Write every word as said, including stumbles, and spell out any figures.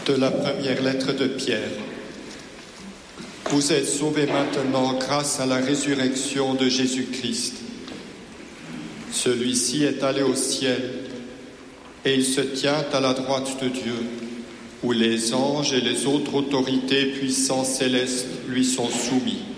De la première lettre de Pierre. Vous êtes sauvés maintenant grâce à la résurrection de Jésus-Christ. Celui-ci est allé au ciel et il se tient à la droite de Dieu, où les anges et les autres autorités puissantes célestes lui sont soumis.